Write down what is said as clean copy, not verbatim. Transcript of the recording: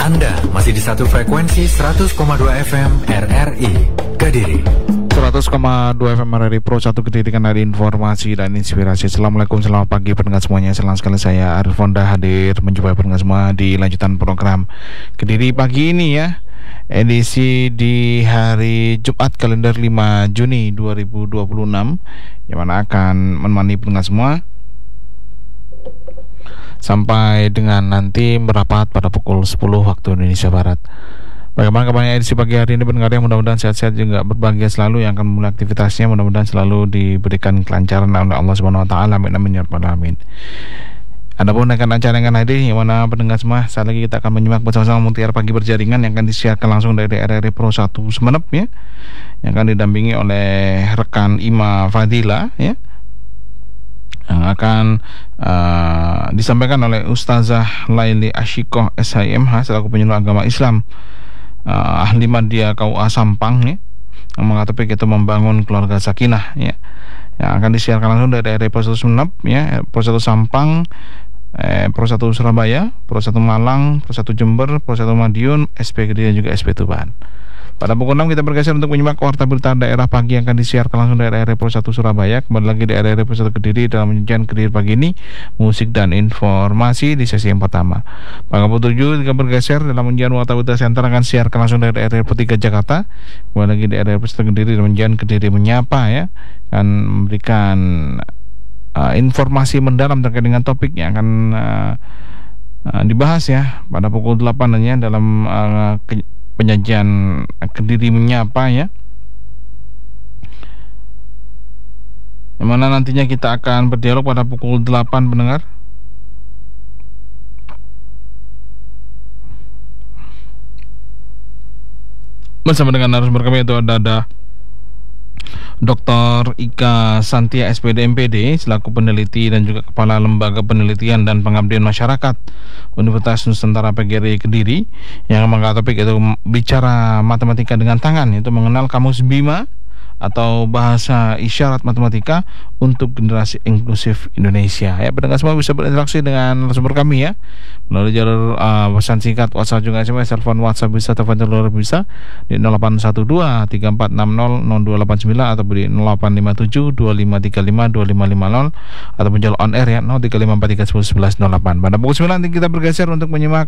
Anda masih di satu frekuensi 100,2 FM RRI Kediri. 100,2 FM RRI Pro 1 Kediri, kan ada informasi dan inspirasi. Assalamualaikum, selamat pagi pendengar semuanya. Senang sekali saya Arif Fonda hadir menjumpai pendengar semua di lanjutan program Kediri pagi ini ya. Edisi di hari Jumat kalender 5 Juni 2026, yang mana akan menemani pendengar semua sampai dengan nanti merapat pada pukul 10 waktu Indonesia Barat. Bagaimana kabarnya edisi pagi hari ini pendengar yang mudah-mudahan sehat-sehat juga berbahagia selalu, yang akan memulai aktivitasnya mudah-mudahan selalu diberikan kelancaran oleh Allah Subhanahu wa taala. Amin amin ya rabbal alamin. Adapun acara yang akan hadir, yang mana pendengar semua, saat lagi kita akan menyimak bersama-sama Mutiara Pagi Berjaringan yang akan disiarkan langsung dari RRI Pro 1 Sumeneb ya, yang akan didampingi oleh rekan Ima Fadila ya, yang akan disampaikan oleh Ustazah Laili Asyikoh SHMH selaku penyuluh agama Islam, ahli Madya KUA Sampang ya, yang mengatakan itu membangun keluarga sakinah ya, yang akan disiarkan langsung dari RRI Pro 1 Sumeneb ya, Pro 1 Sampang, Pro 1 Surabaya, Pro 1 Malang, Pro 1 Jember, Pro 1 Madiun, SP Kediri dan juga SP Tuban. Pada pukul 6 kita bergeser untuk menyimak warta berita daerah pagi yang akan disiarkan langsung dari RRI Pro 1 Surabaya. Kembali lagi di RRI Pro 1 Kediri dalam penyajian Kediri pagi ini, musik dan informasi di sesi yang pertama. Pada pukul 7 kita bergeser dalam penyajian warta berita center akan disiarkan langsung dari RRI Pro 3 Jakarta. Kembali lagi di RRI Pro 1 Kediri dalam penyajian Kediri menyapa ya, akan memberikan informasi mendalam terkait dengan topik yang akan dibahas ya pada pukul 8 ya, dalam penyajian Kediri menyapa ya, yang mana nantinya kita akan berdialog pada pukul 8 pendengar. Bersama dengan narasumber kami itu ada Dr. Ika Santia SPD MPD selaku peneliti dan juga Kepala Lembaga Penelitian dan Pengabdian Masyarakat Universitas Nusantara PGRI Kediri, yang mengangkat topik itu bicara matematika dengan tangan, itu mengenal kamus Bima atau bahasa isyarat matematika untuk generasi inklusif Indonesia. Ya, pendengar semua bisa berinteraksi dengan narasumber kami ya melalui jalur pesan singkat WhatsApp juga SMS, telepon WhatsApp bisa, telepon telepon bisa di 0812-3460-0289 atau di 0857-2535-2550 ataupun jalur on air ya 0354311108. Pada pukul 9 nanti kita bergeser untuk menyimak